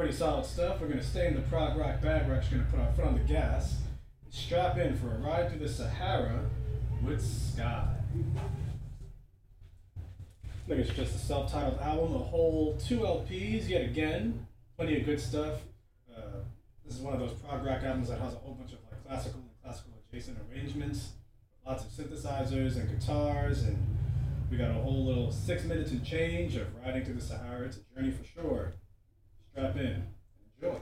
Pretty solid stuff. We're going to stay in the prog rock bag. We're actually going to put our foot on the gas and strap in for a ride through the Sahara with Sky. I think it's just a self-titled album, a whole 2 LPs yet again. Plenty of good stuff. This is one of those prog rock albums that has a whole bunch of like classical and classical adjacent arrangements, lots of synthesizers and guitars, and we got a whole little 6 minutes and change of riding through the Sahara. It's a journey for sure. Strap in.